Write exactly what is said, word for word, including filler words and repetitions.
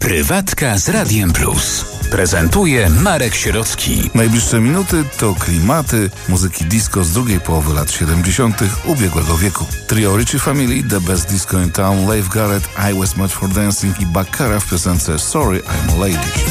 Prywatka z Radiem Plus. Prezentuje Marek Sierocki. Najbliższe minuty to klimaty muzyki disco z drugiej połowy lat siedemdziesiątych ubiegłego wieku. Trio Ritchie Family, The Best Disco in Town, Leif Garrett, I Was Much for Dancing i Baccara w piosence Sorry I'm a Lady.